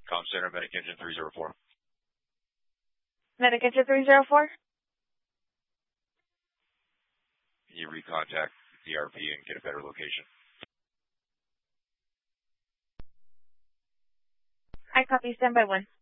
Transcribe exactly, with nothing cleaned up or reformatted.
Com Center, Medic Engine three zero four. Medic Engine three zero four? Can you recontact the R P and get a better location? I copy, stand by one.